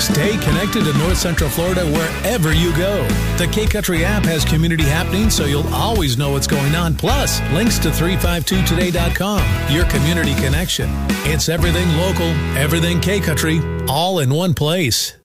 Stay connected to North Central Florida wherever you go. The K-Country app has community happenings, so you'll always know what's going on. Plus, links to 352today.com, your community connection. It's everything local, everything K-Country, all in one place.